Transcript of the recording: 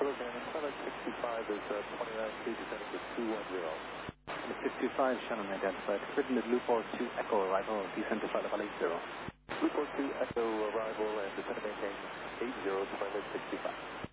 Looking at Sunlight 65 is 29 feet, descending to 210. 625, Shannon identified. Written with Lupor 2 Echo arrival, descend to flight level 80. Lupor 2 Echo arrival and descend to maintain 80, Sunlight 65.